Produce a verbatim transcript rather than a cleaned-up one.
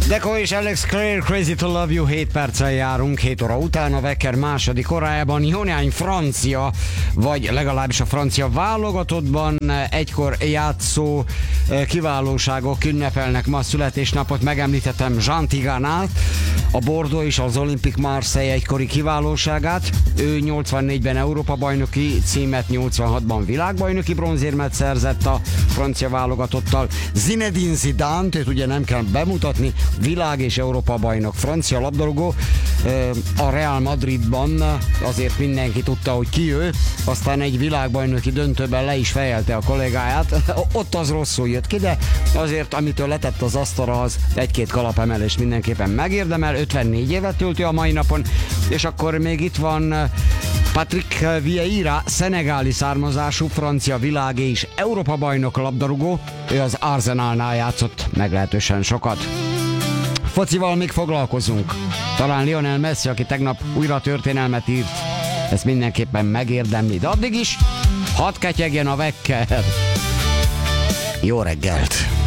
Deco és Alex Clare, Crazy to Love You, hét perccel járunk, hét óra után a Wecker második órájában jó néhány francia, vagy legalábbis a francia válogatottban egykor játszó kiválóságok ünnepelnek ma születésnapot. Megemlítettem Jean Tiganát, a Bordeaux és az Olympique Marseille egykori kiválóságát. Ő nyolcvannégyben Európa bajnoki címet, nyolcvanhatban világbajnoki bronzérmet szerzett a francia válogatottal. Zinedine Zidane, őt ugye nem kell bemutatni, világ és Európa bajnok francia labdarúgó. A Real Madridban azért mindenki tudta, hogy ki ő, aztán egy világbajnoki döntőben le is fejelte a kollégáját. Ott az rosszul jött ki, de azért amitől letett az asztalra, az egy-két kalapemelést mindenképpen megérdemel. ötvennégy évet tölti a mai napon, és akkor még itt van Patrick Vieira, szenegáli származású francia világ és Európa bajnok labdarúgó. Ő az Arsenalnál játszott meglehetősen sokat. Focival még foglalkozunk. Talán Lionel Messi, aki tegnap újra történelmet írt, ezt mindenképpen megérdemli. De addig is hadd ketyegjen a Wecker. Jó reggelt!